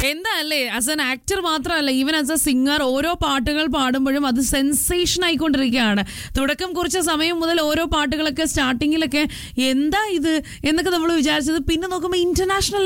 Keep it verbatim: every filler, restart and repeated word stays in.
എന്താ അല്ലേ, as an actor മാത്രമല്ല, ഈവൻ ആസ് എ സിംഗർ ഓരോ പാട്ടുകൾ പാടുമ്പോഴും അത് സെൻസേഷൻ ആയിക്കൊണ്ടിരിക്കുകയാണ്. തുടക്കം കുറിച്ച സമയം മുതൽ ഓരോ പാട്ടുകളൊക്കെ സ്റ്റാർട്ടിങ്ങിലൊക്കെ എന്താ ഇത് എന്നൊക്കെ നമ്മൾ വിചാരിച്ചത്, പിന്നെ നോക്കുമ്പോൾ ഇന്റർനാഷണൽ